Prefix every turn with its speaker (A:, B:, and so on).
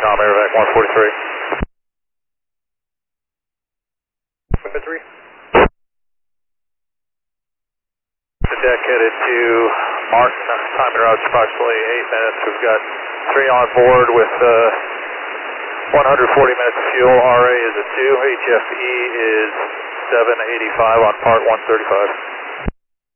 A: Com Airvac 143. 3. The deck headed to Martin, time to route approximately 8 minutes. We've got 3 on board with 140 minutes of fuel. RA is a 2, HFE is 785 on part 135.